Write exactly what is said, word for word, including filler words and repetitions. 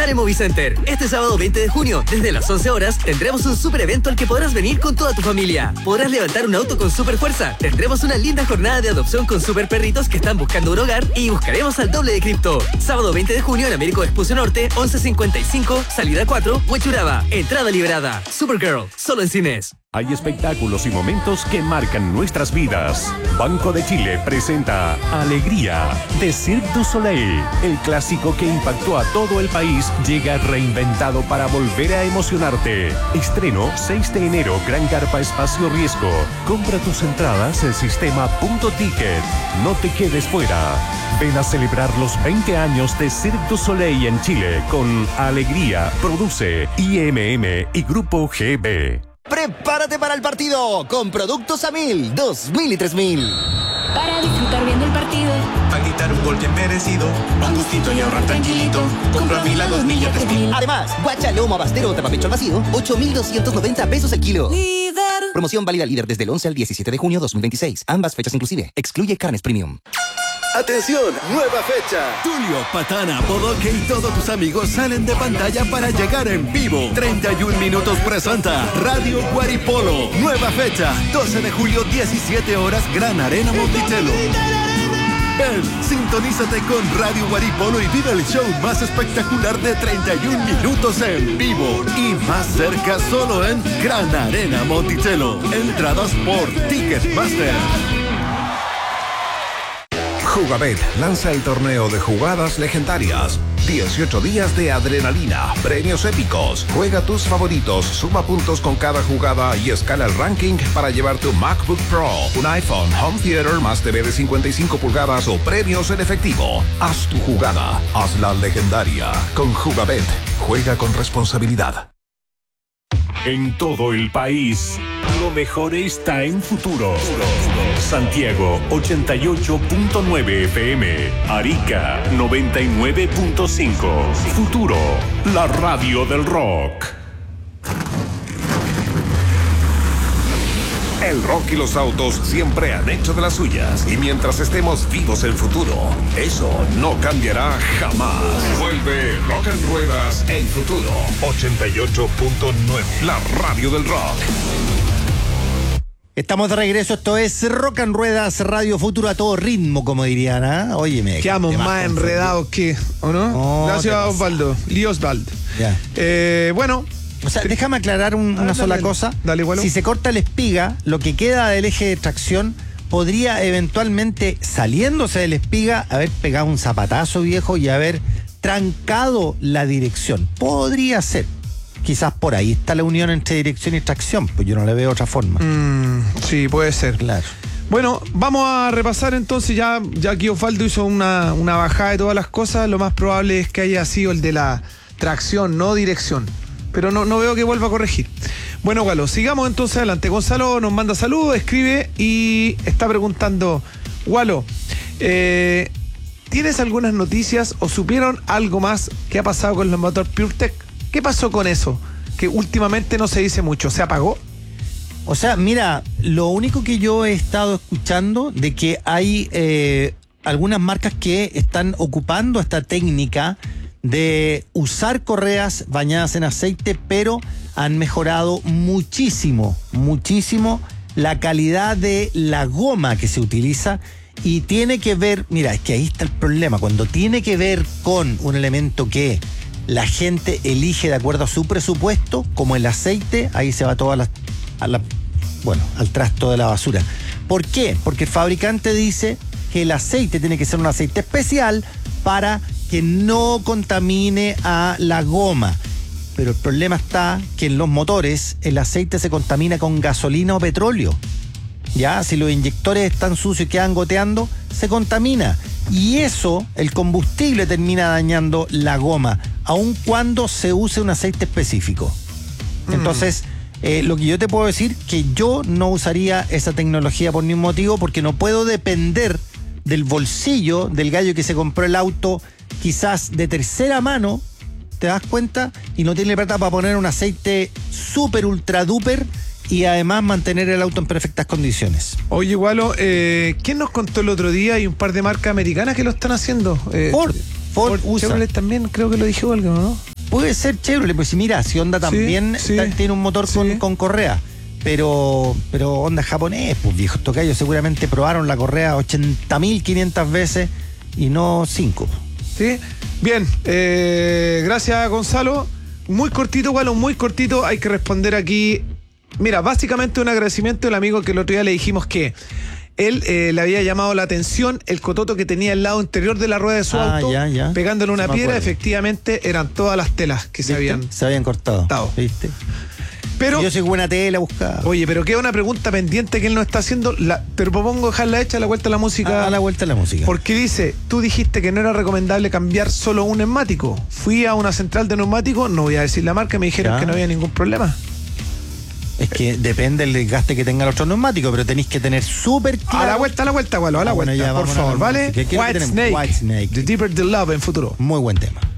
regresar en Movicenter. Este sábado veinte de junio, desde las once horas, tendremos un super evento al que podrás venir con toda tu familia. Podrás levantar un auto con super fuerza. Tendremos una linda jornada de adopción con super perritos que están buscando un hogar y buscaremos al doble de cripto. Sábado veinte de junio en Américo Vespucio Norte, once cincuenta y cinco, salida cuatro, Huechuraba. Entrada liberada. Supergirl, solo en cines. Hay espectáculos y momentos que marcan nuestras vidas. Banco de Chile presenta Alegría de Cirque du Soleil. El clásico que impactó a todo el país llega reinventado para volver a emocionarte. Estreno seis de enero, Gran Carpa Espacio Riesgo. Compra tus entradas en sistema punto ticket. No te quedes fuera. Ven a celebrar los veinte años de Cirque du Soleil en Chile con Alegría. Produce I M M y Grupo G B. Prepárate para el partido con productos a mil, dos mil y tres mil. Para disfrutar viendo el partido, para quitar un gol bien merecido, un gustito y ahorrar tranquilito. Compra mil a dos mil y a tres mil. Además, guacha, lomo, abastero o tapapecho al vacío, ocho mil doscientos noventa pesos el kilo. líder. Promoción válida líder desde el once al diecisiete de junio dos mil veintiséis. Ambas fechas inclusive. Excluye carnes premium. ¡Atención! ¡Nueva fecha! Tulio, Patana, Bodoque y todos tus amigos salen de pantalla para llegar en vivo. treinta y un minutos presenta Radio Guaripolo. Nueva fecha, doce de julio, diecisiete horas, Gran Arena Monticello. Ven, sintonízate con Radio Guaripolo y vive el show más espectacular de treinta y un minutos en vivo. Y más cerca solo en Gran Arena Monticello. Entradas por Ticketmaster. Jugabet lanza el torneo de jugadas legendarias. dieciocho días de adrenalina, premios épicos. Juega tus favoritos, suma puntos con cada jugada y escala el ranking para llevar tu MacBook Pro, un iPhone, home theater más T V de cincuenta y cinco pulgadas o premios en efectivo. Haz tu jugada, hazla legendaria. Con Jugabet, juega con responsabilidad. En todo el país, lo mejor está en Futuro. Santiago ochenta y ocho punto nueve F M, Arica noventa y nueve punto cinco. Futuro, la radio del rock. El rock y los autos siempre han hecho de las suyas. Y mientras estemos vivos en Futuro, eso no cambiará jamás. Vuelve Rock en Ruedas en Futuro. ochenta y ocho punto nueve. La radio del rock. Estamos de regreso, esto es Rock en Ruedas, Radio Futuro a todo ritmo, como dirían, ¿ah? Óyeme. Quedamos más enredados que, ¿o no? no Gracias a Osvaldo, Lee Osvaldo. Ya. Eh, bueno. O sea, déjame aclarar un, ah, una dale, sola cosa. Dale, bueno. Si se corta la espiga, lo que queda del eje de tracción podría eventualmente, saliéndose de la espiga, haber pegado un zapatazo viejo y haber trancado la dirección. Podría ser. Quizás por ahí está la unión entre dirección y tracción, pues yo no le veo otra forma. Mm, sí, puede ser. Claro. Bueno, vamos a repasar entonces, ya, ya aquí Osvaldo hizo una, una bajada de todas las cosas, lo más probable es que haya sido el de la tracción, no dirección. Pero no, no veo que vuelva a corregir. Bueno, Galo, sigamos entonces adelante. Gonzalo nos manda saludos, escribe y está preguntando, Gualo, eh, ¿tienes algunas noticias o supieron algo más que ha pasado con los motores PureTech? ¿Qué pasó con eso? Que últimamente no se dice mucho. ¿Se apagó? O sea, mira, lo único que yo he estado escuchando de que hay eh, algunas marcas que están ocupando esta técnica de usar correas bañadas en aceite, pero han mejorado muchísimo, muchísimo la calidad de la goma que se utiliza. Y tiene que ver, mira, es que ahí está el problema, cuando tiene que ver con un elemento que la gente elige de acuerdo a su presupuesto, como el aceite, ahí se va toda la, a la, bueno, al trasto de la basura. ¿Por qué? Porque el fabricante dice que el aceite tiene que ser un aceite especial para que no contamine a la goma. Pero el problema está que en los motores el aceite se contamina con gasolina o petróleo. Ya, si los inyectores están sucios y quedan goteando, se contamina. Y eso, el combustible termina dañando la goma, aun cuando se use un aceite específico. Entonces, eh, lo que yo te puedo decir, que yo no usaría esa tecnología por ningún motivo, porque no puedo depender del bolsillo del gallo que se compró el auto, quizás de tercera mano, ¿te das cuenta? Y no tiene plata para poner un aceite súper ultra duper y además mantener el auto en perfectas condiciones. Oye, Gualo, eh, ¿quién nos contó el otro día? Hay un par de marcas americanas que lo están haciendo. Eh, Ford. Ford, Ford usa. Chevrolet también, creo que lo dijo algo, ¿no? puede ser Chevrolet, pues si mira, si Honda también sí, ta- tiene un motor con, sí. con correa. Pero, pero Honda es japonés, pues viejos tocayos seguramente probaron la correa ochenta mil quinientas veces y no cinco. ¿Sí? Bien, eh, gracias Gonzalo. Muy cortito, Gualo, muy cortito. Hay que responder aquí. Mira, básicamente un agradecimiento del amigo que el otro día le dijimos que él eh, le había llamado la atención el cototo que tenía al lado interior de la rueda de su Ah, auto, ya, ya. pegándole una Sí me piedra. acuerdo. Efectivamente, eran todas las telas que se ¿Viste? habían. Se habían cortado. Cortado. ¿Viste? Pero, yo soy buena tela buscada. oye, pero queda una pregunta pendiente que él no está haciendo. La, te propongo dejarla hecha a la vuelta a la música. A, a la vuelta a la música. Porque dice, tú dijiste que no era recomendable cambiar solo un neumático. Fui a una central de neumáticos, no voy a decir la marca, me dijeron Ya. que no había ningún problema. Es que depende del desgaste que tenga el otro neumático, pero tenéis que tener súper claro. A la vuelta, a la vuelta, Gualo, a la Ah, bueno, vuelta, ya por vamos a la favor, ¿vale? música. ¿Qué es lo que White tenemos? Snake, White Snake. The Deeper the Love en futuro. Muy buen tema.